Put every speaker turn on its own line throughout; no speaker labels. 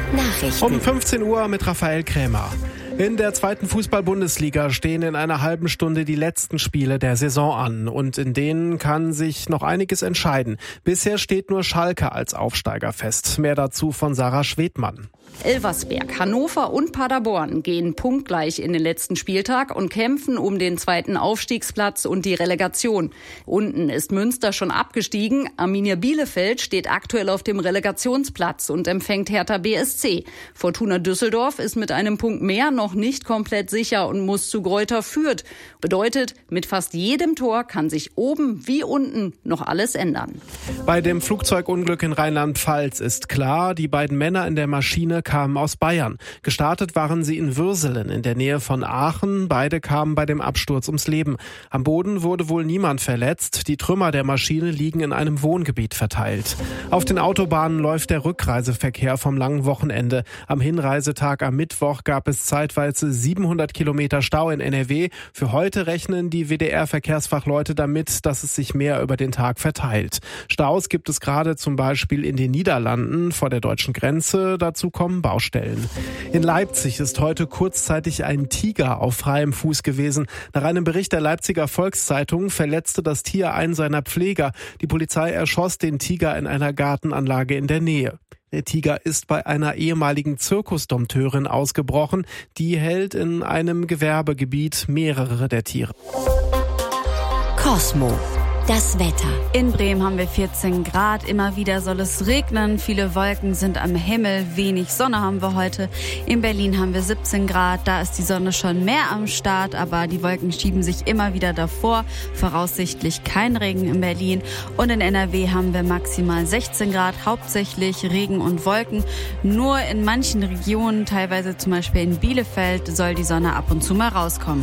Nachrichten.
Um 15 Uhr mit Raphael Krämer. In der 2. Fußball-Bundesliga stehen in einer halben Stunde die letzten Spiele der Saison an. Und in denen kann sich noch einiges entscheiden. Bisher steht nur Schalke als Aufsteiger fest. Mehr dazu von Sarah Schwedmann.
Elversberg, Hannover und Paderborn gehen punktgleich in den letzten Spieltag und kämpfen um den 2. Aufstiegsplatz und die Relegation. Unten ist Münster schon abgestiegen. Arminia Bielefeld steht aktuell auf dem Relegationsplatz und empfängt Hertha BSC. Fortuna Düsseldorf ist mit einem Punkt mehr noch nicht komplett sicher und muss zu Greuther Fürth. Bedeutet, mit fast jedem Tor kann sich oben wie unten noch alles ändern.
Bei dem Flugzeugunglück in Rheinland-Pfalz ist klar, die beiden Männer in der Maschine kamen aus Bayern. Gestartet waren sie in Würselen in der Nähe von Aachen. Beide kamen bei dem Absturz ums Leben. Am Boden wurde wohl niemand verletzt. Die Trümmer der Maschine liegen in einem Wohngebiet verteilt. Auf den Autobahnen läuft der Rückreiseverkehr vom langen Wochenende. Am Hinreisetag am Mittwoch gab es zeitweise 700 Kilometer Stau in NRW. Für heute rechnen die WDR-Verkehrsfachleute damit, dass es sich mehr über den Tag verteilt. Staus gibt es gerade zum Beispiel in den Niederlanden vor der deutschen Grenze. Dazu kommen Baustellen. In Leipzig ist heute kurzzeitig ein Tiger auf freiem Fuß gewesen. Nach einem Bericht der Leipziger Volkszeitung verletzte das Tier einen seiner Pfleger. Die Polizei erschoss den Tiger in einer Gartenanlage in der Nähe. Der Tiger ist bei einer ehemaligen Zirkusdompteurin ausgebrochen. Die hält in einem Gewerbegebiet mehrere der Tiere.
Cosmo. Das Wetter.
In Bremen haben wir 14 Grad. Immer wieder soll es regnen. Viele Wolken sind am Himmel. Wenig Sonne haben wir heute. In Berlin haben wir 17 Grad. Da ist die Sonne schon mehr am Start, aber die Wolken schieben sich immer wieder davor. Voraussichtlich kein Regen in Berlin. Und in NRW haben wir maximal 16 Grad. Hauptsächlich Regen und Wolken. Nur in manchen Regionen, teilweise zum Beispiel in Bielefeld, soll die Sonne ab und zu mal rauskommen.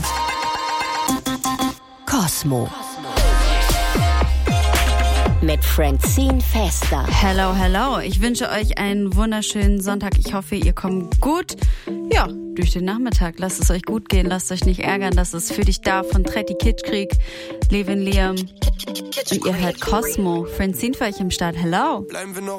Cosmo. Mit Francine Fester.
Hello, hello. Ich wünsche euch einen wunderschönen Sonntag. Ich hoffe, ihr kommt gut, durch den Nachmittag. Lasst es euch gut gehen, lasst euch nicht ärgern. Das ist für dich da von Tretti Kitschkrieg, Levin Liam. Und ihr hört Cosmo. Francine für euch im Start. Hello.